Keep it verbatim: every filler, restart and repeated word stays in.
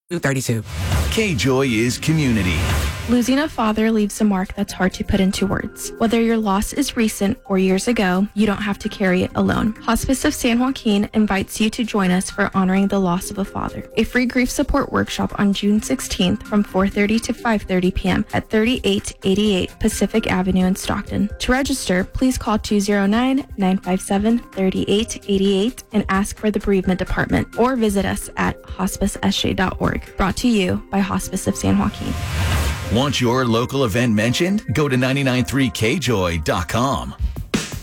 thirty-two. K-Joy is community. Losing a father leaves a mark that's hard to put into words. Whether your loss is recent or years ago, you don't have to carry it alone. Hospice of San Joaquin invites you to join us for honoring the loss of a father. A free grief support workshop on June sixteenth from four thirty to five thirty p.m. at thirty-eight eighty-eight Pacific Avenue in Stockton. To register, please call two oh nine, nine five seven, three eight eight eight and ask for the bereavement department, or visit us at hospice s j dot org. Brought to you by Hospice of San Joaquin. Want your local event mentioned? Go to nine nine three k joy dot com.